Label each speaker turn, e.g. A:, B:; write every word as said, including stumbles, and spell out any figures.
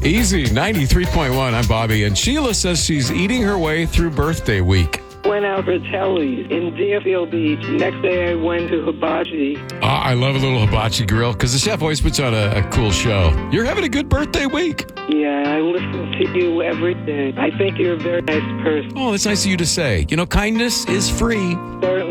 A: Easy, ninety-three point one. I'm Bobby, and Sheila says she's eating her way through birthday week.
B: Went out for Telly's in Deerfield Beach. Next day I went to Hibachi.
A: Oh, I love a little hibachi grill because the chef always puts on a, a cool show. You're having a good birthday week.
B: Yeah, I listen to you every day. I think you're a very nice person.
A: Oh, that's nice of you to say. You know, kindness is free.
B: Certainly.